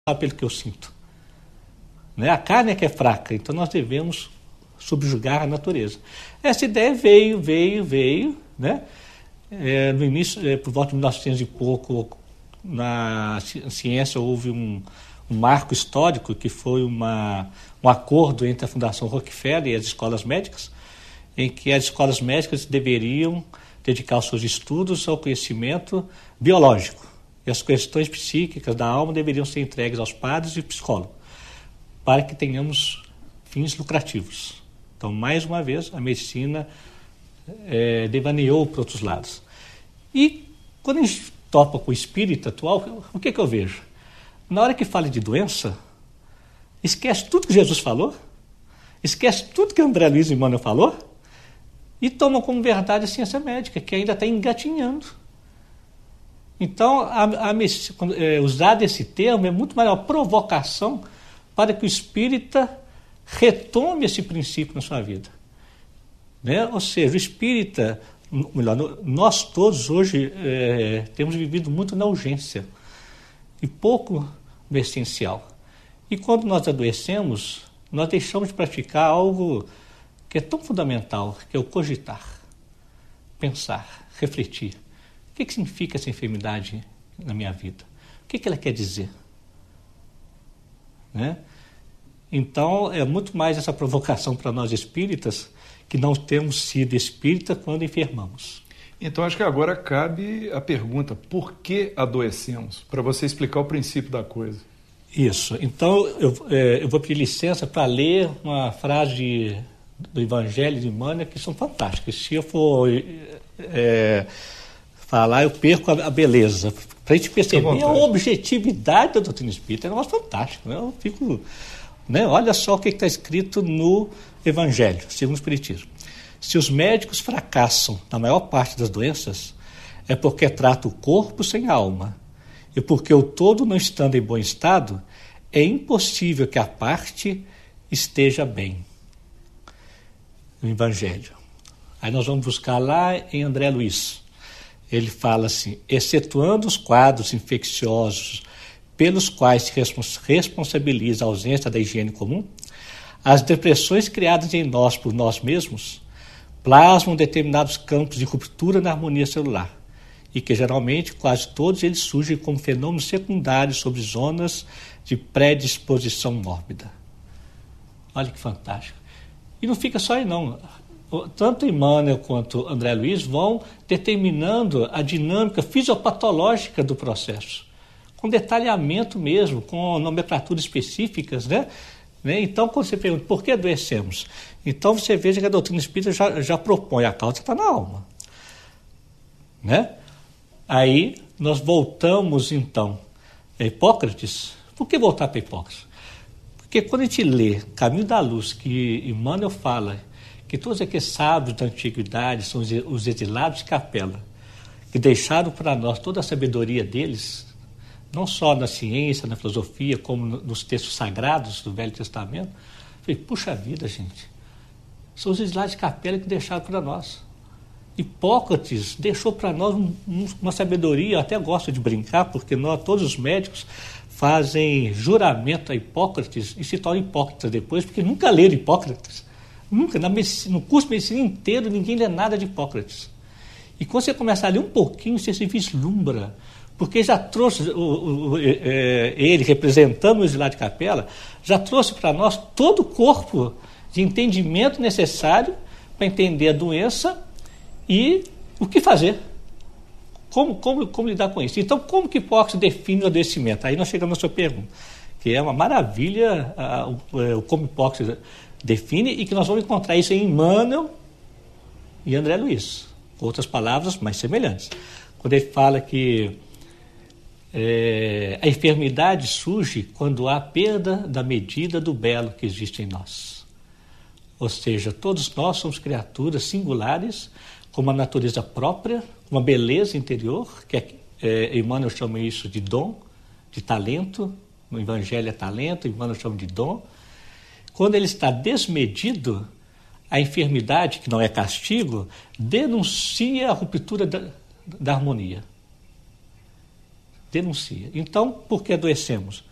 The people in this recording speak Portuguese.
pelo que eu sinto. Né? A carne é que é fraca, então nós devemos subjugar a natureza. Essa ideia veio, né? No início, por volta de 1900 e pouco, na ciência houve um marco histórico que foi um acordo entre a Fundação Rockefeller e as escolas médicas, em que as escolas médicas deveriam dedicar os seus estudos ao conhecimento biológico. E as questões psíquicas da alma deveriam ser entregues aos padres e psicólogos, para que tenhamos fins lucrativos. Então, mais uma vez, a medicina devaneou para outros lados. E, quando a gente topa com o espírito atual, o que eu vejo? Na hora que fala de doença, esquece tudo que Jesus falou, esquece tudo que André Luiz e Emmanuel falou, e toma como verdade a ciência médica, que ainda está engatinhando. Então, usar esse termo é muito mais uma provocação para que o espírita retome esse princípio na sua vida. Né? Ou seja, o espírita, melhor, nós todos hoje temos vivido muito na urgência e pouco no essencial. E quando nós adoecemos, nós deixamos de praticar algo que é tão fundamental, que é o cogitar, pensar, refletir. O que significa essa enfermidade na minha vida? O que ela quer dizer? Né? Então, é muito mais essa provocação para nós espíritas, que não temos sido espírita quando enfermamos. Então, acho que agora cabe a pergunta, por que adoecemos? Para você explicar o princípio da coisa. Isso. Então, eu vou pedir licença para ler uma frase do Evangelho de Emmanuel que são fantásticas. Se eu for falar, eu perco a beleza. Para a gente perceber a objetividade da doutrina espírita, é um negócio fantástico. Né? Eu fico... Né? Olha só o que está escrito no Evangelho, segundo o Espiritismo. Se os médicos fracassam na maior parte das doenças, é porque trata o corpo sem a alma. E porque o todo não estando em bom estado, é impossível que a parte esteja bem. No Evangelho. Aí nós vamos buscar lá em André Luiz. Ele fala assim, excetuando os quadros infecciosos pelos quais se responsabiliza a ausência da higiene comum, as depressões criadas em nós por nós mesmos plasmam determinados campos de ruptura na harmonia celular e que geralmente quase todos eles surgem como fenômenos secundários sobre zonas de predisposição mórbida. Olha que fantástico. E não fica só aí não. Tanto Emmanuel quanto André Luiz vão determinando a dinâmica fisiopatológica do processo, com detalhamento mesmo, com nomenclaturas específicas, né? Então, quando você pergunta por que adoecemos, então você veja que a doutrina espírita já propõe a causa está na alma. Né? Aí nós voltamos então a Hipócrates. Por que voltar para Hipócrates? Porque quando a gente lê Caminho da Luz, que Emmanuel fala que todos aqueles sábios da antiguidade são os exilados de Capela, que deixaram para nós toda a sabedoria deles, não só na ciência, na filosofia, como nos textos sagrados do Velho Testamento. Eu falei, puxa vida, gente, são os exilados de Capela que deixaram para nós. Hipócrates deixou para nós uma sabedoria, eu até gosto de brincar, porque todos os médicos fazem juramento a Hipócrates e se tornam hipócritas depois, porque nunca leram Hipócrates. Nunca, no curso de medicina inteiro, ninguém lê nada de Hipócrates. E quando você começa a ler um pouquinho, você se vislumbra, porque já trouxe, ele representando o exilado de Capela, já trouxe para nós todo o corpo de entendimento necessário para entender a doença e o que fazer. Como lidar com isso? Então, como que Hipócrates define o adoecimento? Aí nós chegamos na sua pergunta, que é uma maravilha como Hipócrates define, e que nós vamos encontrar isso em Emmanuel e André Luiz, com outras palavras mais semelhantes. Quando ele fala que a enfermidade surge quando há perda da medida do belo que existe em nós. Ou seja, todos nós somos criaturas singulares, com uma natureza própria, uma beleza interior, que Emmanuel chama isso de dom, de talento. No Evangelho é talento, Emmanuel chama de dom. Quando ele está desmedido, a enfermidade, que não é castigo, denuncia a ruptura da harmonia. Denuncia. Então, por que adoecemos?